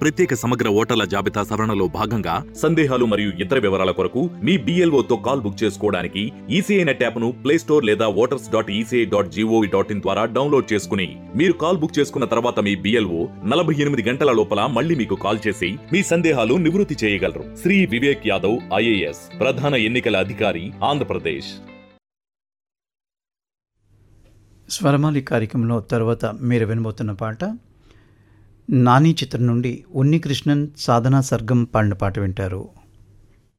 ప్రత్యేక సమగ్ర ఓటర్ల జాబితా సవరణలో భాగంగా సందేహాలు మరియు ఇతర వివరాల కొరకు మీ BLOతో కాల్ బుక్ చేసుకోవడానికి ఈసీఐ నెట్ యాప్ను ప్లేస్టోర్ లేదా voters.eci.gov.in ద్వారా డౌన్లోడ్ చేసుకుని మీరు కాల్ బుక్ చేసుకున్న తర్వాత మీ BLO 48 గంటల లోపల మళ్ళీ మీకు కాల్ చేసి మీ సందేహాలు నివృత్తి చేయగలరు. శ్రీ వివేక్ యాదవ్ IAS, ప్రధాన ఎన్నికల అధికారి, ఆంధ్రప్రదేశ్. స్వరమాలి కార్యక్రమంలో తర్వాత మీరు వినబోతున్న పాట నాని చిత్రం నుండి ఉన్నికృష్ణన్, సాధనా సర్గం పాడిన పాట వింటారు.